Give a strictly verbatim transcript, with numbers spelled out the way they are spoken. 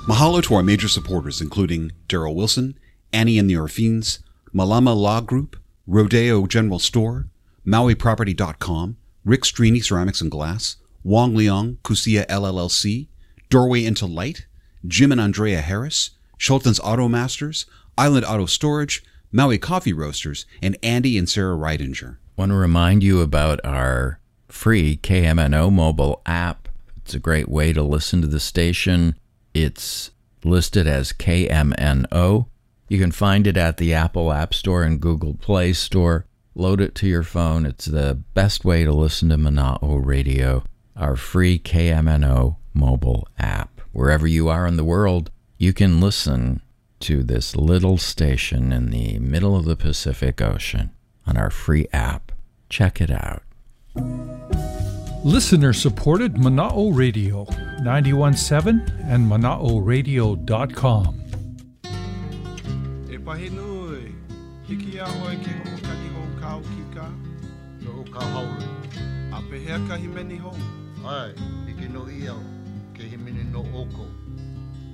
Mahalo to our major supporters, including Daryl Wilson, Annie and the Orphines, Malama Law Group, Rodeo General Store, Maui Property dot com, Rick Strini Ceramics and Glass, Wong Leong Kusia L L C, Doorway into Light, Jim and Andrea Harris, Schulten's Auto Masters, Island Auto Storage, Maui Coffee Roasters, and Andy and Sarah Reidinger. Want to remind you about our free K M N O mobile app. It's a great way to listen to the station. It's listed as K M N O. You can find it at the Apple App Store and Google Play Store. Load it to your phone. It's the best way to listen to Mana'o Radio, our free K M N O mobile app. Wherever you are in the world, you can listen to this little station in the middle of the Pacific Ocean on our free app. Check it out. Listener-supported Mana'o Radio, ninety-one point seven and mana'o radio dot com. E pahinui, hiki a oi ke ho'okani ho kau kika. No ka haure. A pehea ka himeni ho. Ai, hiki no ia ke himini no oko.